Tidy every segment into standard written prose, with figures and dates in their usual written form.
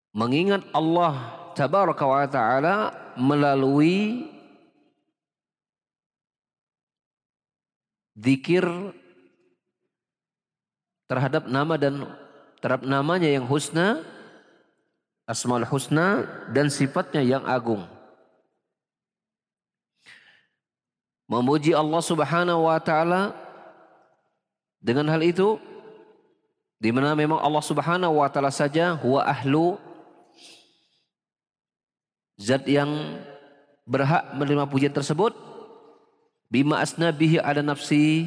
mengingat Allah tabaraka wa ta'ala melalui zikir terhadap nama dan terhadap namanya yang husna, asmaul husna, dan sifatnya yang agung. Memuji Allah subhanahu wa ta'ala dengan hal itu, di mana memang Allah subhanahu wa ta'ala saja huwa ahlu, zat yang berhak menerima pujian tersebut, bima asna bihi ala nafsi,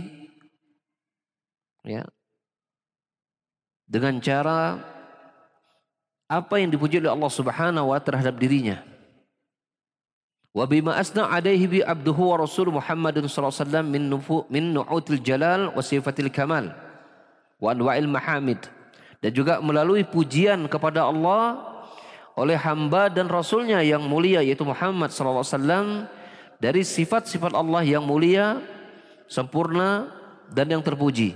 ya, dengan cara apa yang dipuji oleh Allah subhanahu wa ta'ala terhadap dirinya. Wa bima asna alaihi bi abduhu wa rasul Muhammadin sallallahu alaihi wasallam min nu'util jalal wa sifatil kamal wa anwa'il mahamid, dan juga melalui pujian kepada Allah oleh hamba dan rasulnya yang mulia yaitu Muhammad sallallahu alaihi wasallam dari sifat-sifat Allah yang mulia, sempurna dan yang terpuji.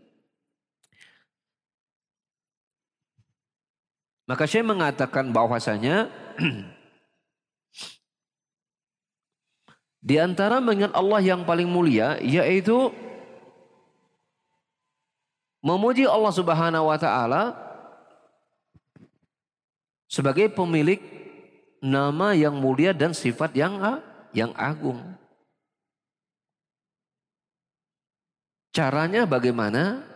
Maka saya mengatakan bahwasanya di antara mengingat Allah yang paling mulia yaitu memuji Allah Subhanahu wa taala sebagai pemilik nama yang mulia dan sifat yang agung. Caranya bagaimana?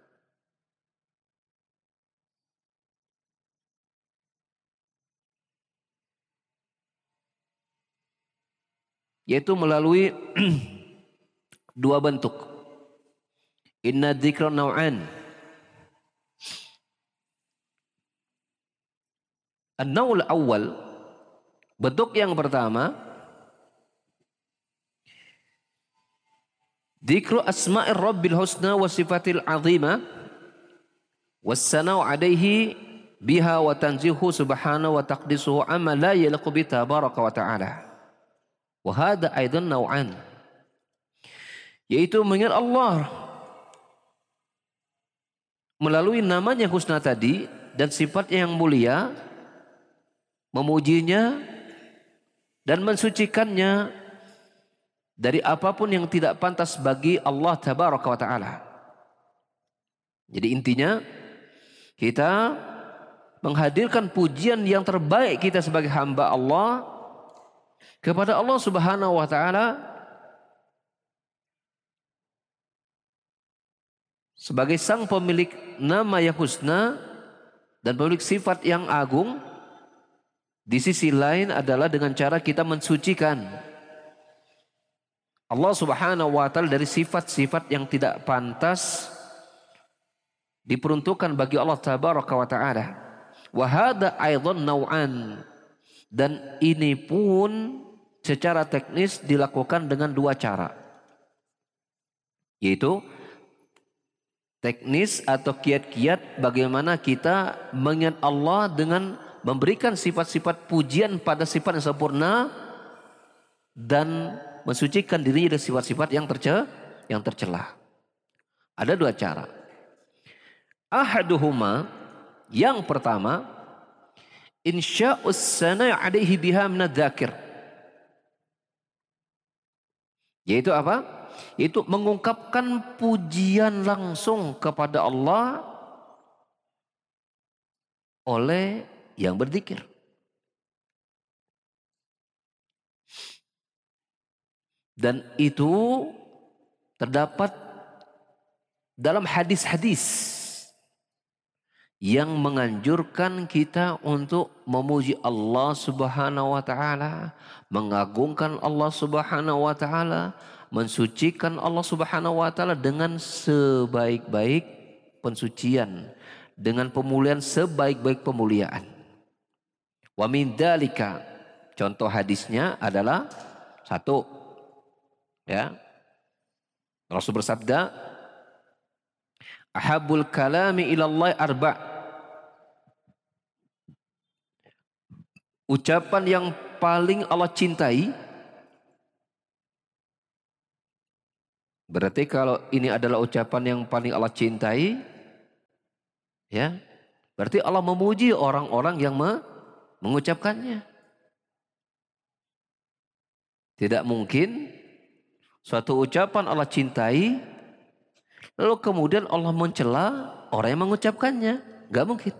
Yaitu melalui dua bentuk. Inna dzikra naw'an. An-naw'ul awal, bentuk yang pertama, dzikru asma'ir rabbil husna wa sifatil azimah wassana'u alaihi biha wa tanzihu subhanahu wa taqdisuhu amma la yaliqu bi tabaraka wa ta'ala. Wa hadha aidan naw'an, yaitu mengingat Allah melalui namanya husna tadi dan sifatnya yang mulia, memujinya dan mensucikannya dari apapun yang tidak pantas bagi Allah tabaraka wa ta'ala. Jadi intinya kita menghadirkan pujian yang terbaik kita sebagai hamba Allah kepada Allah subhanahu wa ta'ala sebagai sang pemilik nama yang husna dan pemilik sifat yang agung. Di sisi lain adalah dengan cara kita mensucikan Allah subhanahu wa ta'ala dari sifat-sifat yang tidak pantas diperuntukkan bagi Allah tabaraka wa ta'ala. Wa hadha aidan naw'an, dan ini pun secara teknis dilakukan dengan dua cara, yaitu teknis atau kiat-kiat bagaimana kita mengingat Allah dengan memberikan sifat-sifat pujian pada sifat yang sempurna dan mensucikan dirinya dari sifat-sifat yang tercela. Ada dua cara. Ahaduhuma, yang pertama, insya'us sana'i alaihi biha minadzakir. Yaitu apa? Yaitu mengungkapkan pujian langsung kepada Allah oleh yang berzikir. Dan itu terdapat dalam hadis-hadis yang menganjurkan kita untuk memuji Allah subhanahu wa ta'ala, mengagungkan Allah subhanahu wa ta'ala, mensucikan Allah subhanahu wa ta'ala dengan sebaik-baik pensucian, dengan pemulihan sebaik-baik pemuliaan. Wa min dzalika, contoh hadisnya adalah satu, ya, Rasul bersabda, ahabul kalami ilallah arba', ucapan yang paling Allah cintai. Berarti kalau ini adalah ucapan yang paling Allah cintai, ya, Berarti Allah memuji orang-orang yang mengucapkannya. Tidak mungkin suatu ucapan Allah cintai, lalu kemudian Allah mencela orang yang mengucapkannya. Gak mungkin.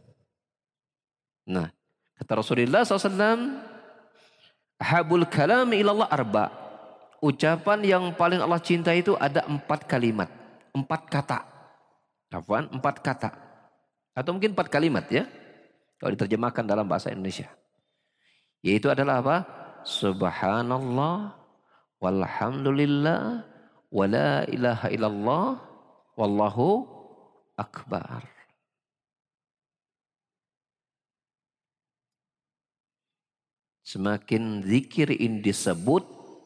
Nah, kata Rasulullah SAW, habul kalam ilallah arba. Ucapan yang paling Allah cintai itu ada 4 kalimat. 4 kata. Apaan? 4 kata. Atau mungkin 4 kalimat ya. Kalau diterjemahkan dalam bahasa Indonesia. Yaitu adalah apa? Subhanallah, walhamdulillah, wala ilaha illallah, wallahu akbar. Semakin zikir ini disebut,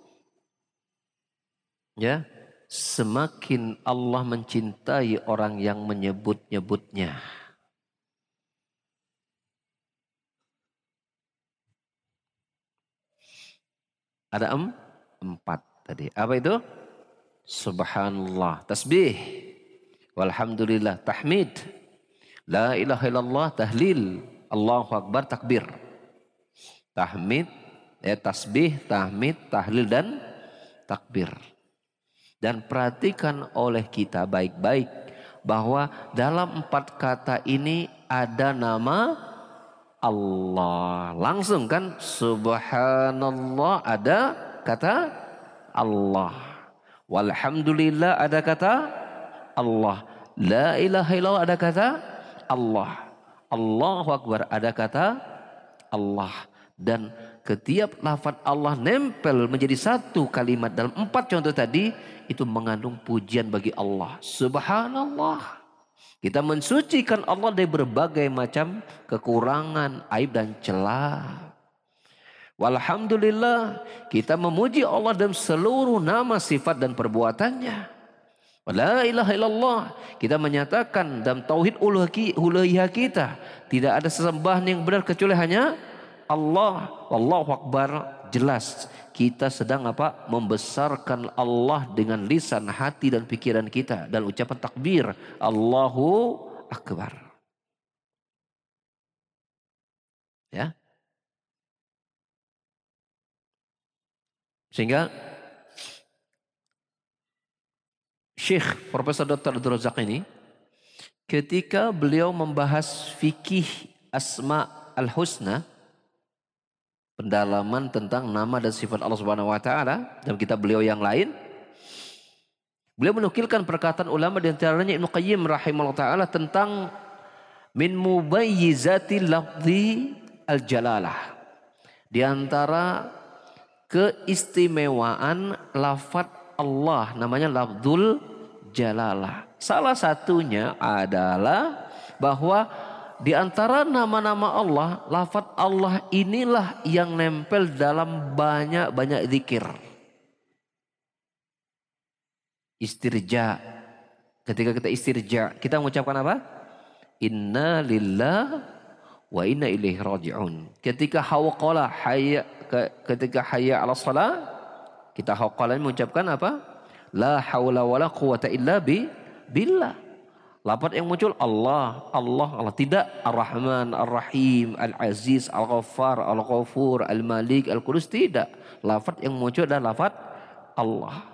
ya, semakin Allah mencintai orang yang menyebut-nyebutnya. Ada 4 tadi. Apa itu? Subhanallah, tasbih. Walhamdulillah, tahmid. La ilaha illallah, tahlil. Allahu akbar, takbir. Tahmid, tasbih, tahmid, tahlil dan takbir. Dan perhatikan oleh kita baik-baik bahwa dalam 4 kata ini ada nama Allah. Langsung kan, subhanallah ada kata Allah. Walhamdulillah ada kata Allah. La ilaha illallah ada kata Allah. Allahu akbar ada kata Allah. Dan setiap lafaz Allah nempel menjadi satu kalimat dalam 4 contoh tadi, itu mengandung pujian bagi Allah. Subhanallah. Kita mensucikan Allah dari berbagai macam kekurangan, aib dan celah. Walhamdulillah, kita memuji Allah dalam seluruh nama, sifat dan perbuatannya. La ilaha illallah, kita menyatakan dalam tauhid uluhiyah kita, tidak ada sesembahan yang benar kecuali hanya Allah. Wallahu akbar, jelas kita sedang apa? Membesarkan Allah dengan lisan, hati dan pikiran kita, dan ucapan takbir Allahu akbar. Ya. Sehingga Syekh Profesor Dr. Abdul Razak ini ketika beliau membahas fikih Asma al-Husna, pendalaman tentang nama dan sifat Allah Subhanahu wa taala dalam kitab beliau yang lain, beliau menukilkan perkataan ulama di antaranya Ibnu Qayyim rahimahullah taala tentang min mubayyizati lafzi al-jalalah. Di antara keistimewaan lafaz Allah namanya lafzul jalalah. Salah satunya adalah bahwa di antara nama-nama Allah, lafaz Allah inilah yang nempel dalam banyak-banyak zikir. Istirja. Ketika kita istirja, kita mengucapkan apa? Inna lillah wa inna ilaihi raji'un. Ketika hawqala ketika hayya 'ala shalah, kita hawqala mengucapkan apa? La haula wala quwata illa billah. Lafaz yang muncul Allah, Allah, Allah. Tidak Ar-Rahman, Ar-Rahim, Al-Aziz, Al-Ghaffar, Al-Ghafur, Al-Malik, Al-Qudus. Tidak. Lafaz yang muncul adalah lafaz Allah.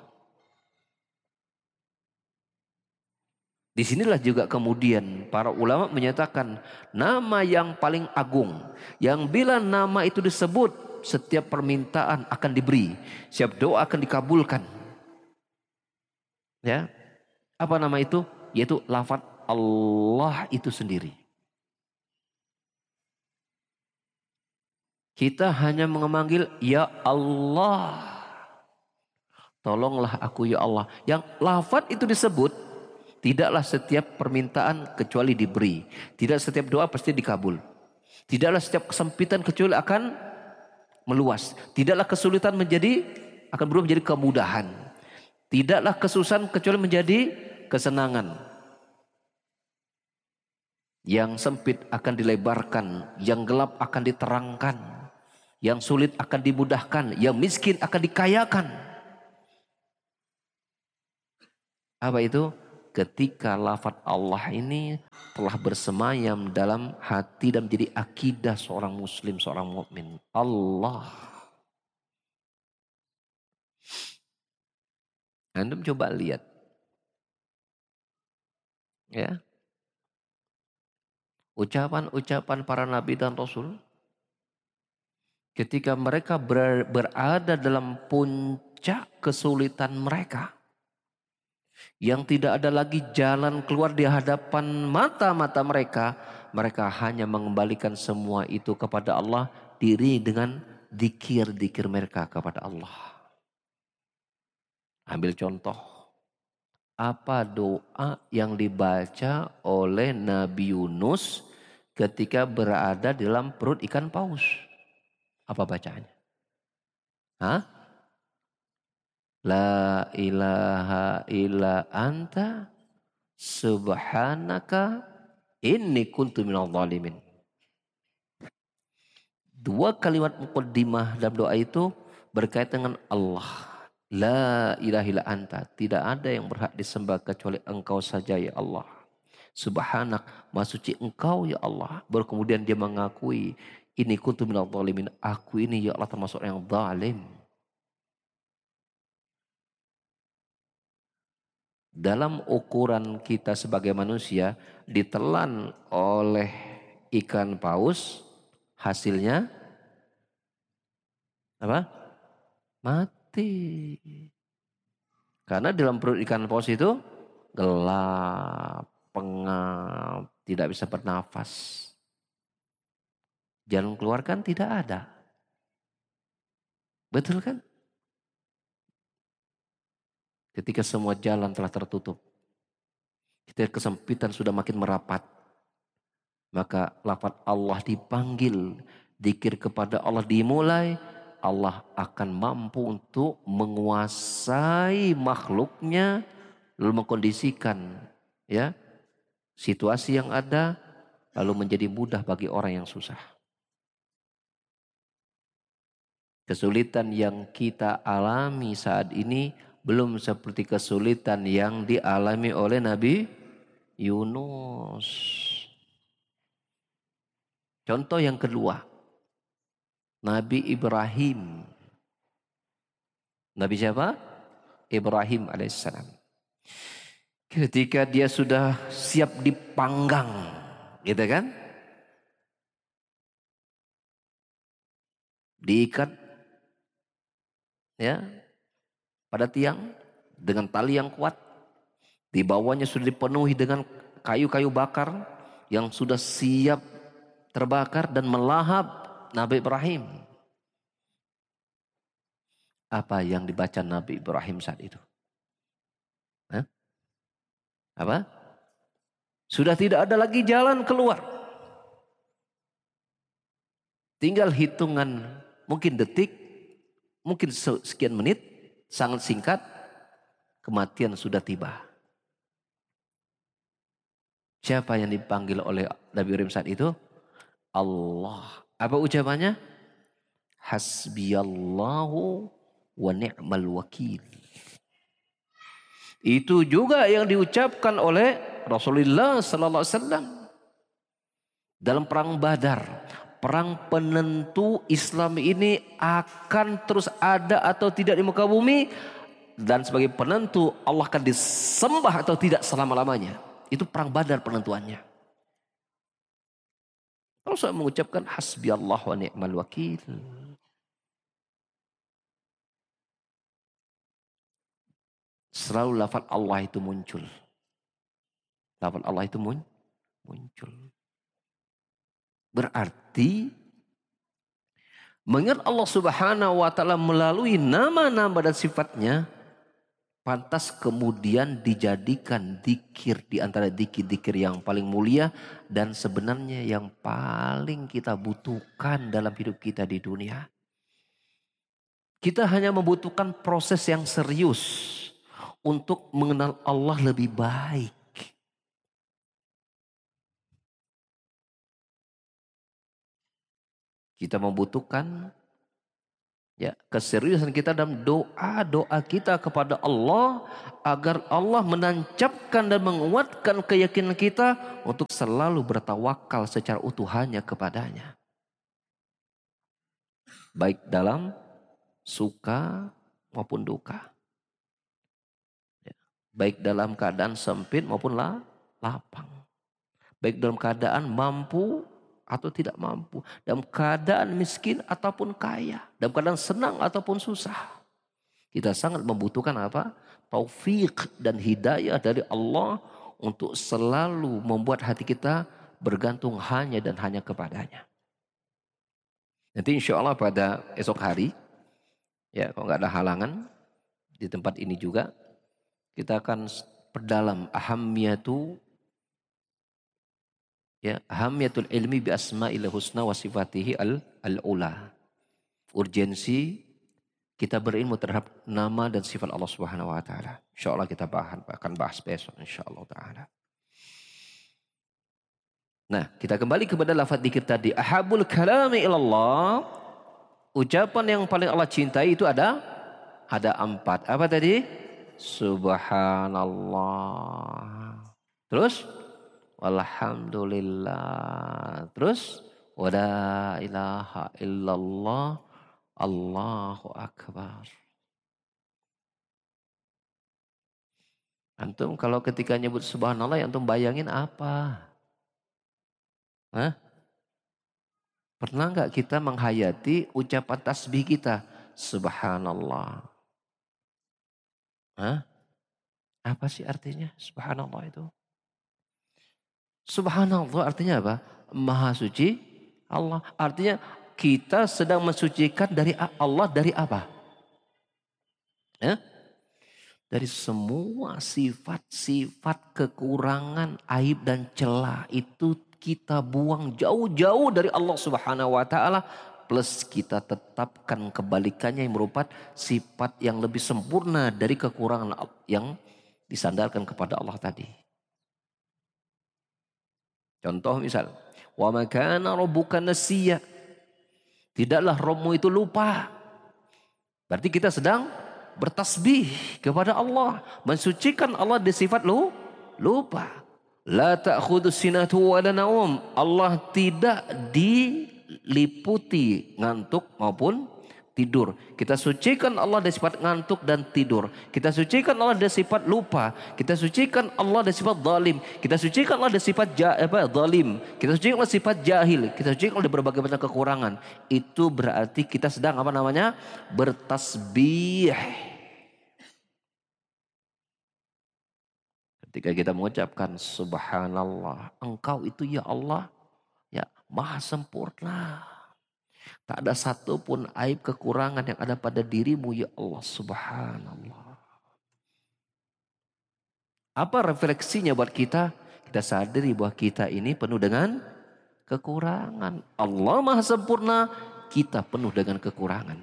Disinilah juga kemudian para ulama menyatakan nama yang paling agung, yang bila nama itu disebut, setiap permintaan akan diberi, setiap doa akan dikabulkan. Ya, apa nama itu? Yaitu lafaz Allah itu sendiri. Kita hanya memanggil ya Allah. Tolonglah aku ya Allah. Yang lafaz itu disebut, tidaklah setiap permintaan kecuali diberi. Tidak setiap doa pasti dikabul. Tidaklah setiap kesempitan kecuali akan meluas. Tidaklah kesulitan akan berubah menjadi kemudahan. Tidaklah kesusahan kecuali menjadi kesenangan. Yang sempit akan dilebarkan, yang gelap akan diterangkan, yang sulit akan dimudahkan, yang miskin akan dikayakan. Apa itu? ketika lafaz Allah ini telah bersemayam dalam hati dan menjadi akidah seorang muslim, seorang mukmin. Allah. Antum coba lihat. Ya. Ucapan-ucapan para nabi dan rasul ketika mereka berada dalam puncak kesulitan mereka, yang tidak ada lagi jalan keluar di hadapan mata-mata mereka, mereka hanya mengembalikan semua itu kepada Allah, diri dengan dikir-dikir mereka kepada Allah. Ambil contoh, apa doa yang dibaca oleh Nabi Yunus ketika berada dalam perut ikan paus? Apa bacaannya? Hah? La ilaha illa anta subhanaka inni kuntu minadh dhalimin. Dua kalimat muqaddimah dalam doa itu berkaitan dengan Allah. La ilaha illa anta. Tidak ada yang berhak disembah kecuali engkau saja ya Allah. Subhanak, maha suci engkau ya Allah. Baru kemudian dia mengakui, ini kuntu minadh dhalimin. Aku ini ya Allah termasuk yang zalim. Dalam ukuran kita sebagai manusia ditelan oleh ikan paus, hasilnya apa? Mati. Karena dalam perut ikan paus itu gelap, pengap, tidak bisa bernafas. Jalan keluar kan tidak ada. Betul kan? Ketika semua jalan telah tertutup, ketika kesempitan sudah makin merapat, maka lafaz Allah dipanggil, zikir kepada Allah dimulai, Allah akan mampu untuk menguasai makhluknya, lalu mengkondisikan ya situasi yang ada, lalu menjadi mudah bagi orang yang susah. Kesulitan yang kita alami saat ini belum seperti kesulitan yang dialami oleh Nabi Yunus. Contoh yang kedua, Nabi Ibrahim. Nabi siapa? Ibrahim alaihissalam. Ketika dia sudah siap dipanggang, gitu kan? Diikat ya pada tiang dengan tali yang kuat. Di bawahnya sudah dipenuhi dengan kayu-kayu bakar yang sudah siap terbakar dan melahap Nabi Ibrahim. Apa yang dibaca Nabi Ibrahim saat itu? Hah? Apa? Sudah tidak ada lagi jalan keluar. Tinggal hitungan mungkin detik, mungkin sekian menit, sangat singkat, kematian sudah tiba. Siapa yang dipanggil oleh Nabi Ibrahim saat itu? Allah. Apa ucapannya? Hasbiyallahu wa ni'mal wakil. Itu juga yang diucapkan oleh Rasulullah sallallahu alaihi wasallam dalam perang Badar. Perang penentu Islam ini akan terus ada atau tidak di muka bumi, dan sebagai penentu Allah akan disembah atau tidak selama-lamanya. Itu perang Badar penentuannya. Kalau saya mengucapkan hasbiyallah wa ni'mal wakil, selalu lafaz Allah itu muncul. Lafaz Allah itu muncul. Berarti mengingat Allah Subhanahu wa taala melalui nama-nama dan sifatnya, pantas kemudian dijadikan dikir di antara dikir-dikir yang paling mulia dan sebenarnya yang paling kita butuhkan dalam hidup kita di dunia. Kita hanya membutuhkan proses yang serius untuk mengenal Allah lebih baik. Kita membutuhkan Ya, keseriusan kita dalam doa kita kepada Allah agar Allah menancapkan dan menguatkan keyakinan kita untuk selalu bertawakal secara utuh hanya kepadanya. Baik dalam suka maupun duka. Ya, baik dalam keadaan sempit maupun lapang. Baik dalam keadaan mampu atau tidak mampu. Dalam keadaan miskin ataupun kaya. Dalam keadaan senang ataupun susah. Kita sangat membutuhkan apa? Taufik dan hidayah dari Allah untuk selalu membuat hati kita bergantung hanya dan hanya kepadanya. Nanti insya Allah pada esok hari, ya kalau nggak ada halangan di tempat ini juga, kita akan perdalam ahamiyatul ilmi bi asma'il husna wa sifatihi al-ula. Urgensi kita berilmu terhadap nama dan sifat Allah Subhanahu wa taala. Insyaallah kita akan bahas besok insyaallah taala. Nah, kita kembali kepada lafaz dzikir tadi. Ahabul kalami ilallah. Ucapan yang paling Allah cintai itu ada 4. Apa tadi? Subhanallah. Terus walhamdulillah. Terus wala ilaha illallah. Allahu akbar. Antum kalau ketika nyebut subhanallah antum bayangin apa? Hah? Pernah nggak kita menghayati ucapan tasbih kita? Subhanallah. Hah? Apa sih artinya subhanallah itu? Subhanallah artinya apa? Maha suci Allah. Artinya kita sedang mensucikan dari Allah dari apa? Dari semua sifat-sifat kekurangan, aib dan celah itu kita buang jauh-jauh dari Allah Subhanahu wa taala, plus kita tetapkan kebalikannya yang merupakan sifat yang lebih sempurna dari kekurangan yang disandarkan kepada Allah tadi. Contoh misal, wa ma kana rabbuka nasiya. Tidaklah Rabbmu itu lupa. Berarti kita sedang bertasbih kepada Allah, mensucikan Allah dari sifat lupa. La ta'khudhu sinatu wa la naum. Allah tidak diliputi ngantuk maupun tidur. Kita sucikan Allah dari sifat ngantuk dan tidur. Kita sucikan Allah dari sifat lupa. Kita sucikan Allah dari sifat zalim. Kita sucikan Allah dari sifat zalim. Kita sucikan Allah dari sifat jahil. Kita sucikan Allah dari berbagai macam kekurangan. Itu berarti kita sedang apa namanya? Bertasbih. Ketika kita mengucapkan subhanallah, engkau itu ya Allah, ya maha sempurna. Tak ada satupun aib kekurangan yang ada pada dirimu ya Allah subhanallah. Apa refleksinya buat kita? Kita sadari bahwa kita ini penuh dengan kekurangan. Allah maha sempurna, kita penuh dengan kekurangan.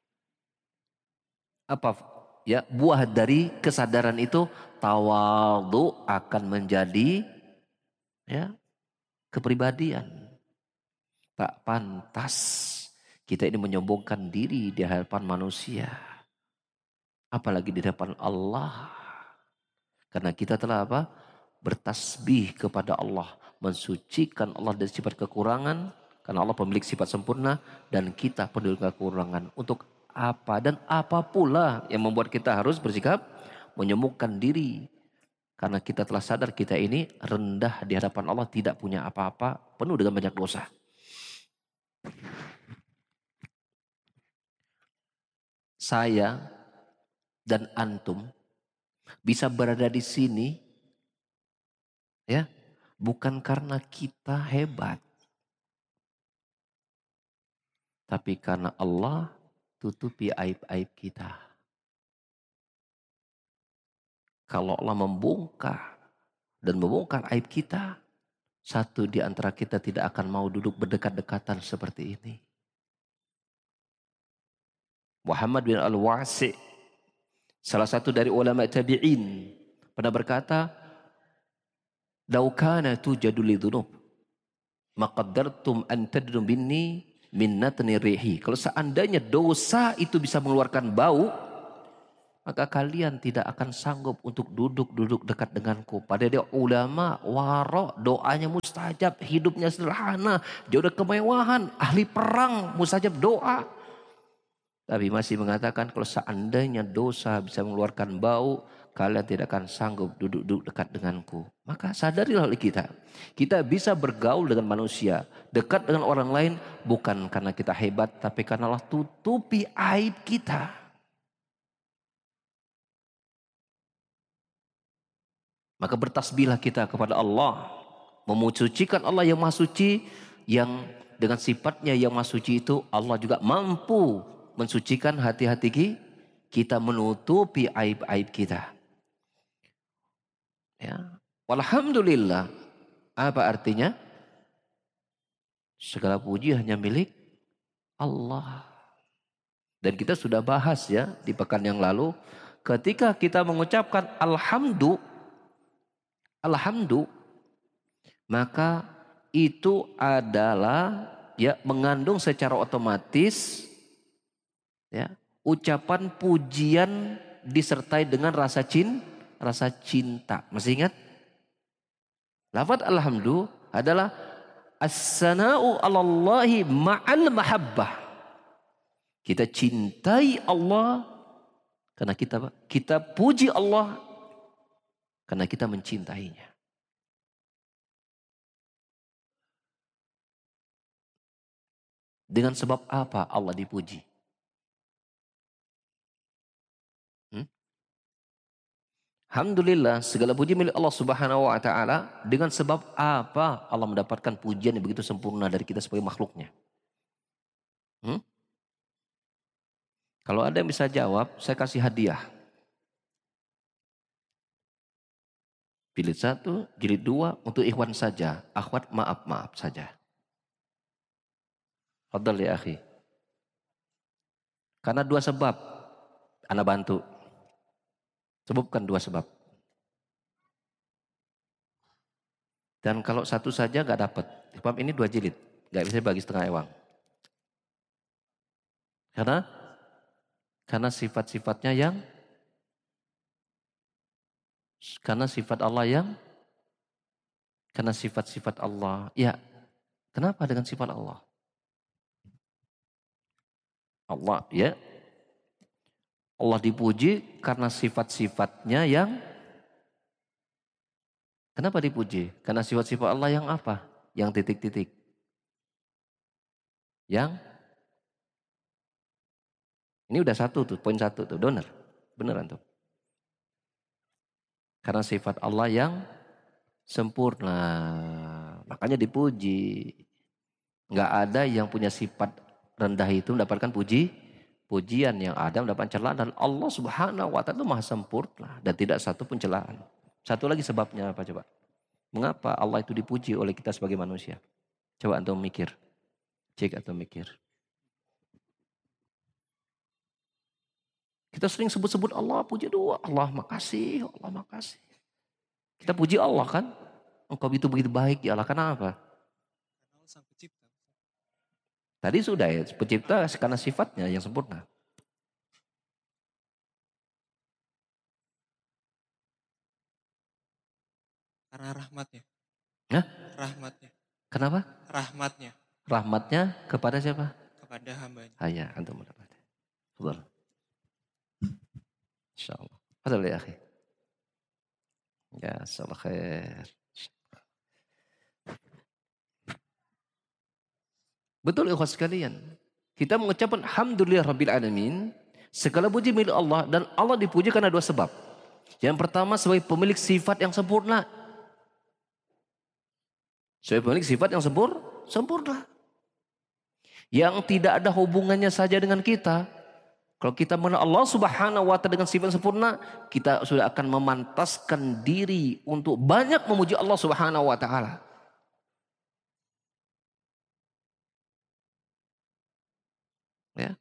Apa ya buah dari kesadaran itu? Tawadhu akan menjadi ya kepribadian. Tak pantas kita ini menyombongkan diri di hadapan manusia. Apalagi di hadapan Allah. Karena kita telah apa? Bertasbih kepada Allah. Mensucikan Allah dari sifat kekurangan. Karena Allah pemilik sifat sempurna. Dan kita penuh kekurangan. Untuk apa dan apa pula yang membuat kita harus bersikap menyombongkan diri. Karena kita telah sadar kita ini rendah di hadapan Allah. Tidak punya apa-apa. Penuh dengan banyak dosa. Saya dan antum bisa berada di sini ya bukan karena kita hebat, tapi karena Allah tutupi aib-aib kita. Kalau Allah membongkar dan membongkar aib kita, satu di antara kita tidak akan mau duduk berdekat-dekatan seperti ini. Muhammad bin Al-Wasi', salah satu dari ulama tabi'in, pernah berkata, "Lau kana tujadu lidhunub, maqaddartum an tadnu binni min natni rihi. Kalau seandainya dosa itu bisa mengeluarkan bau, maka kalian tidak akan sanggup untuk duduk dekat denganku. Pada dia ulama, waro, doanya mustajab, hidupnya sederhana, jauh dari kemewahan, ahli perang, mustajab doa. Tapi masih mengatakan kalau seandainya dosa bisa mengeluarkan bau, kalian tidak akan sanggup duduk dekat denganku. Maka sadarilah oleh kita. Kita bisa bergaul dengan manusia, dekat dengan orang lain, bukan karena kita hebat, tapi karena Allah tutupi aib kita. Maka bertasbihlah kita kepada Allah. Memusucikan Allah yang maha suci, yang dengan sifatnya yang maha suci itu Allah juga mampu mensucikan hati-hati kita, menutupi aib-aib kita. Ya. Walhamdulillah. Apa artinya? Segala puji hanya milik Allah. Dan kita sudah bahas ya di pekan yang lalu. Ketika kita mengucapkan alhamdu, maka itu adalah ya mengandung secara otomatis ya ucapan pujian disertai dengan rasa cinta. Masih ingat? Lafaz alhamdu adalah as-sana'u 'alallahi ma'al mahabbah. Kita cintai Allah karena kita puji Allah karena kita mencintainya. Dengan sebab apa Allah dipuji? Alhamdulillah, segala puji milik Allah Subhanahu wa taala. Dengan sebab apa Allah mendapatkan pujian yang begitu sempurna dari kita sebagai makhluknya? Kalau ada yang bisa jawab, saya kasih hadiah. Jilid 1, jilid 2 untuk ikhwan saja. Akhwat maaf saja. Fadhal ya akhi. Karena 2 sebab. Ana bantu. Sebutkan 2 sebab. Dan kalau 1 saja gak dapat. Sebab ini 2 jilid. Gak bisa bagi setengah ewang. Karena sifat-sifatnya yang. Karena sifat Allah yang. Karena sifat-sifat Allah. Ya. Kenapa dengan sifat Allah? Allah ya. Allah dipuji karena sifat-sifatnya yang. Kenapa dipuji? Karena sifat-sifat Allah yang apa? Yang titik-titik. Yang. Ini udah 1 tuh, poin 1 tuh, bener. Beneran tuh. Karena sifat Allah yang sempurna. Makanya dipuji. Gak ada yang punya sifat rendah itu mendapatkan pujian, yang ada mendapatkan celaan. Dan Allah Subhanahu wa ta'ala itu maha sempurna. Dan tidak satu pun celaan. Satu lagi sebabnya apa coba? Mengapa Allah itu dipuji oleh kita sebagai manusia? Coba antum mikir. Cek atau mikir. Kita sering sebut-sebut Allah, puji doa. Allah makasih, Allah makasih. Kita puji Allah kan? Engkau itu begitu baik ya Allah. Kenapa? Tadi sudah ya, pencipta karena sifatnya yang sempurna. Karena rahmatnya. Hah? Rahmatnya. Kenapa? Rahmatnya. Rahmatnya kepada siapa? Kepada hambanya. Ya, antum mendapat. Betul. InsyaAllah. Betul ya akhi. Ya, salah khair. Betul ikhwas sekalian. Kita mengucapkan alhamdulillah rabbil alamin. Segala puji milik Allah dan Allah dipuji karena 2 sebab. Yang pertama sebagai pemilik sifat yang sempurna. Sebagai pemilik sifat yang sempurna. Yang tidak ada hubungannya saja dengan kita. Kalau kita mengenal Allah Subhanahu wa ta'ala dengan sifat sempurna, kita sudah akan memantaskan diri untuk banyak memuji Allah Subhanahu wa ta'ala. Ya.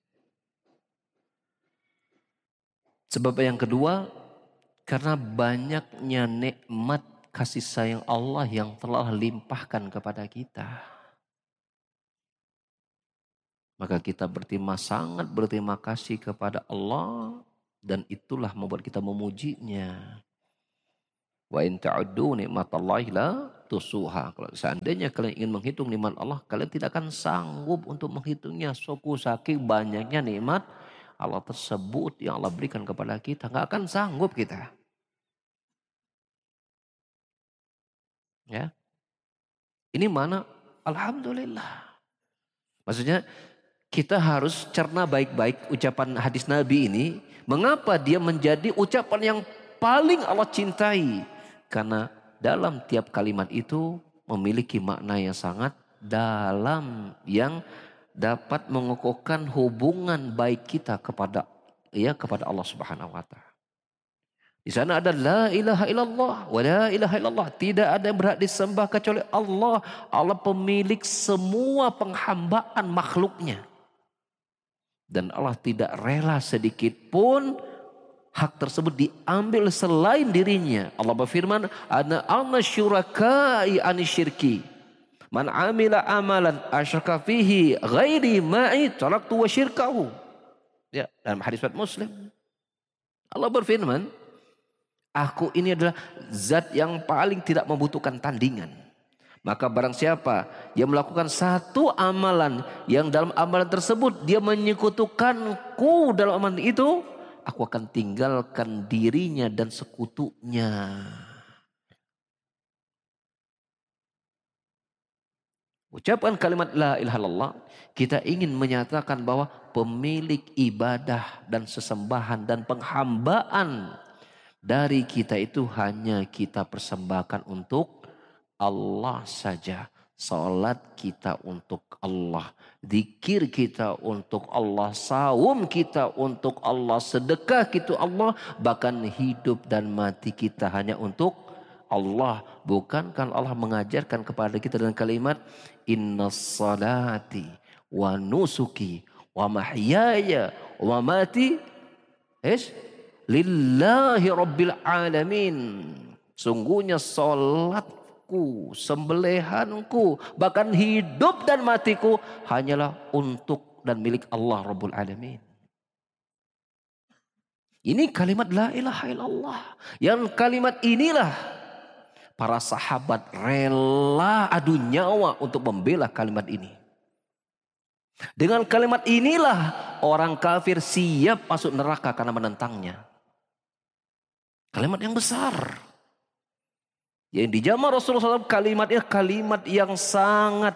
Sebab yang kedua, karena banyaknya nikmat kasih sayang Allah yang telah limpahkan kepada kita. Maka kita sangat berterima kasih kepada Allah. Dan itulah membuat kita memujinya. Wa in ta'uddu nikmatallahi la tusuha. Kalau seandainya kalian ingin menghitung nikmat Allah, kalian tidak akan sanggup untuk menghitungnya. Saking banyaknya nikmat Allah tersebut yang Allah berikan kepada kita. Nggak akan sanggup kita. Ya. Ini mana? Alhamdulillah. Maksudnya kita harus cerna baik-baik ucapan hadis Nabi ini. Mengapa dia menjadi ucapan yang paling Allah cintai? Karena dalam tiap kalimat itu memiliki makna yang sangat dalam. Yang dapat mengukuhkan hubungan baik kita kepada Allah Subhanahu wa Ta'ala. Di sana ada la ilaha illallah wa la ilaha illallah. Tidak ada yang berhak disembah kecuali Allah. Allah pemilik semua penghambaan makhluknya. Dan Allah tidak rela sedikit pun hak tersebut diambil selain dirinya. Allah berfirman, ana syurakai anisyirki. Man amila amalan asyraka fihi ghairi ma'i taraktu wa syirkahu. Ya, dalam hadis Muslim. Allah berfirman, aku ini adalah zat yang paling tidak membutuhkan tandingan. Maka barang siapa yang melakukan satu amalan yang dalam amalan tersebut dia menyekutukanku dalam amalan itu, aku akan tinggalkan dirinya dan sekutunya. Ucapan kalimat la ilaha illallah, kita ingin menyatakan bahwa pemilik ibadah dan sesembahan dan penghambaan dari kita itu hanya kita persembahkan untuk Allah saja. Salat kita untuk Allah. Zikir kita untuk Allah. Saum kita untuk Allah. Sedekah kita Allah. Bahkan hidup dan mati kita hanya untuk Allah. Bukankah Allah mengajarkan kepada kita dengan kalimat inna salati wa nusuki wa mahyaya wa mati lillahi rabbil alamin. Sungguhnya salatku, sembelihanku, bahkan hidup dan matiku hanyalah untuk dan milik Allah Rabbul Alamin. Ini kalimat la ilaha illallah. Yang kalimat inilah para sahabat rela adu nyawa untuk membela kalimat ini. Dengan kalimat inilah orang kafir siap masuk neraka karena menentangnya. Kalimat yang besar. Yang di zaman Rasulullah SAW kalimatnya kalimat yang sangat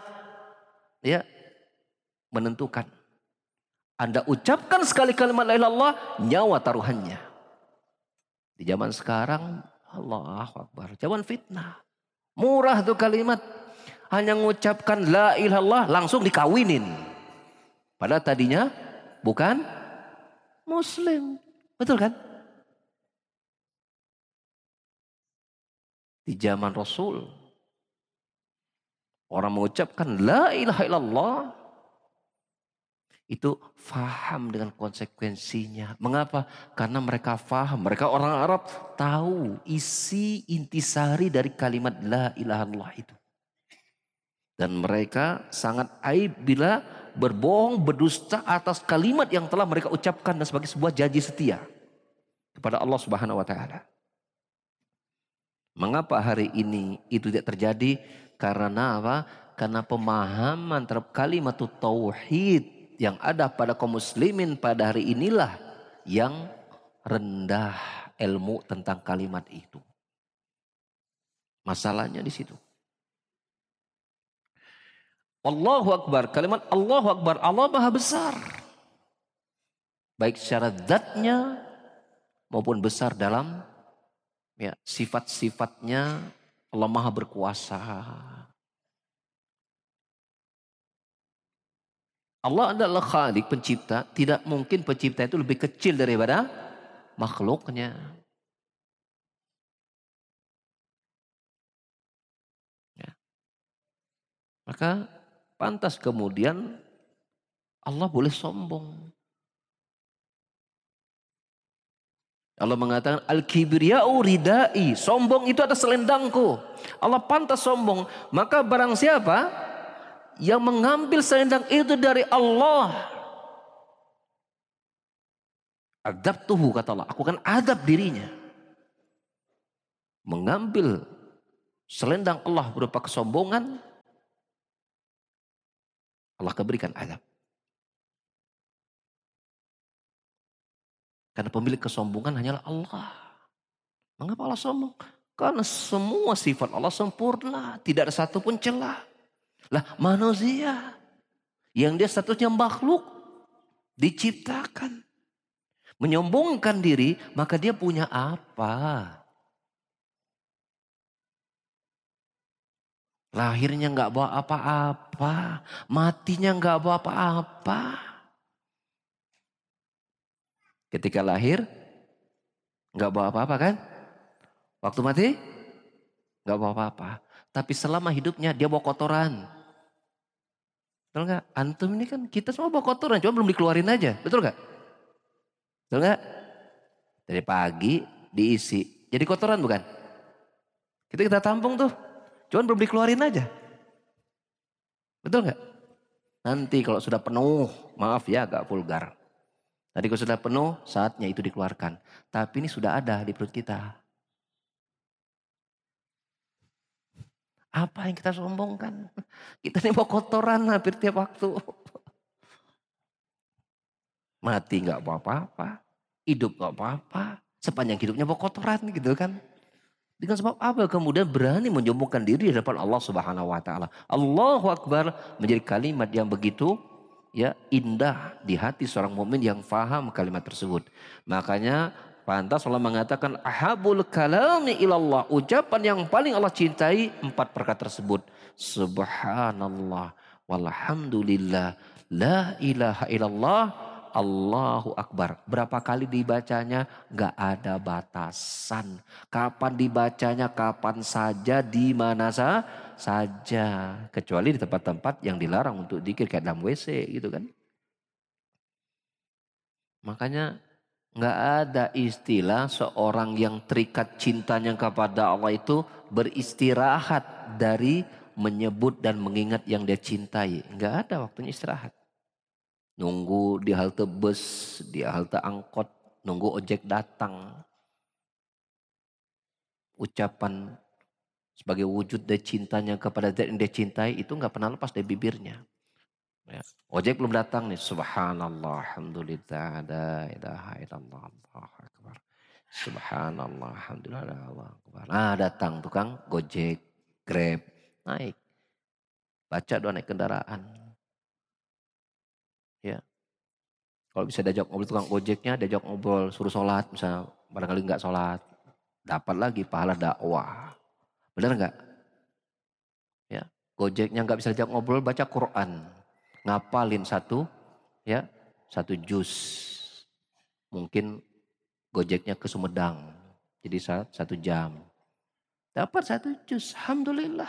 menentukan. Anda ucapkan sekali kalimat la ilaha illallah, nyawa taruhannya. Di zaman sekarang Allahu Akbar, zaman fitnah. Murah tuh kalimat. Hanya mengucapkan la ilaha illallah langsung dikawinin. Padahal tadinya bukan muslim. Betul kan? Di zaman Rasul, orang mengucapkan la ilaha illallah itu faham dengan konsekuensinya. Mengapa? Karena mereka faham. Mereka orang Arab tahu isi intisari dari kalimat la ilaha illallah itu. Dan mereka sangat aib bila berbohong, berdusta atas kalimat yang telah mereka ucapkan dan sebagai sebuah janji setia kepada Allah Subhanahu wa Ta'ala. Mengapa hari ini itu tidak terjadi? Karena apa? Karena pemahaman terhadap kalimat tauhid yang ada pada kaum muslimin pada hari inilah yang rendah ilmu tentang kalimat itu. Masalahnya di situ. Allahu Akbar, kalimat Allahu Akbar, Allah Maha Besar. Baik secara zatnya maupun besar dalam sifat-sifatnya. Allah Maha Berkuasa. Allah adalah Khalik, pencipta. Tidak mungkin pencipta itu lebih kecil daripada makhluknya. Maka pantas kemudian Allah boleh sombong. Allah mengatakan al-kibriya'u ridai. Sombong itu atas selendangku. Allah pantas sombong. Maka barang siapa yang mengambil selendang itu dari Allah. Adzabtuhu kata Allah, aku akan adab dirinya. Mengambil selendang Allah berupa kesombongan, Allah akan berikan adab. Karena pemilik kesombongan hanyalah Allah. Mengapa Allah sombong? Karena semua sifat Allah sempurna, tidak ada satupun celah. Lah manusia yang dia statusnya makhluk diciptakan, menyombongkan diri, maka dia punya apa? Lahirnya nggak bawa apa-apa, matinya nggak bawa apa-apa. Ketika lahir nggak bawa apa-apa kan? Waktu mati nggak bawa apa-apa. Tapi selama hidupnya dia bawa kotoran. Betul nggak? Antum ini kan kita semua bawa kotoran, cuma belum dikeluarin aja. Betul nggak? Betul nggak? Dari pagi diisi, jadi kotoran bukan? Kita tampung tuh, cuma belum dikeluarin aja. Betul nggak? Nanti kalau sudah penuh, maaf ya agak vulgar. Tadi kalau sudah penuh, saatnya itu dikeluarkan. Tapi ini sudah ada di perut kita. Apa yang kita sombongkan? Kita ini bawa kotoran hampir tiap waktu. Mati nggak apa-apa, hidup nggak apa-apa. Sepanjang hidupnya bawa kotoran gitu kan. Dengan sebab apa? Kemudian berani menyombongkan diri di depan Allah Subhanahu wa taala. Allahu Akbar menjadi kalimat yang begitu ya indah di hati seorang mukmin yang faham kalimat tersebut. Makanya pantas Allah mengatakan ahabul kalami ilallah. Ucapan yang paling Allah cintai 4 perkara tersebut. Subhanallah walhamdulillah la ilaha illallah Allahu Akbar. Berapa kali dibacanya? Gak ada batasan. Kapan dibacanya? Kapan saja, di mana saja. Kecuali di tempat-tempat yang dilarang untuk dzikir kayak dalam WC gitu kan. Makanya gak ada istilah seorang yang terikat cintanya kepada Allah itu beristirahat dari menyebut dan mengingat yang dia cintai. Gak ada waktunya istirahat. Nunggu di halte bus, di halte angkot, nunggu ojek datang. Ucapan sebagai wujud dari cintanya kepada zat yang dia cintai itu nggak pernah lepas dari bibirnya. Ya. Ojek belum datang nih, subhanallah, alhamdulillah, la ilaha illallah, Allahu akbar. Subhanallah, alhamdulillah, Allahu akbar. Nah datang tukang Gojek, Grab, naik. Baca doa naik kendaraan. Ya. Kalau bisa diajak ngobrol tukang gojeknya, diajak ngobrol suruh sholat, misalnya barangkali nggak sholat, dapat lagi pahala dakwah, benar nggak? Ya, gojeknya nggak bisa diajak ngobrol, baca Quran, ngapalin ya, satu juz, mungkin gojeknya ke Sumedang, jadi 1 jam, dapat 1 juz, alhamdulillah,